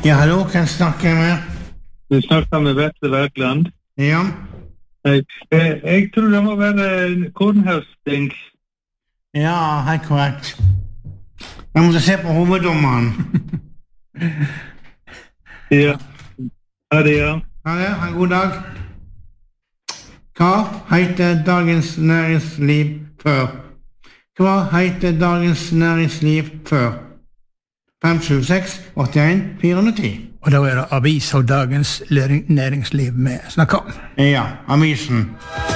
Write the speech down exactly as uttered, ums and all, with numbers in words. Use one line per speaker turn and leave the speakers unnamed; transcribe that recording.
Ja, hallo, kan jeg snakke med?
Du snakker med Vetle Werkland.
Ja.
Jeg, jeg, jeg tror det må være kornhøsting.
Ja, helt korrekt. Jeg måtte se på hoveddommeren.
Ja. Ha det, ja.
Ha det, ha en god dag. Hva heter Dagens Næringsliv før? Hva heter Dagens Næringsliv før? fem sju seks åtte en fire nul ti.
Og da er det avis og Dagens Næringsliv vi snakker om.
Ja, avisen.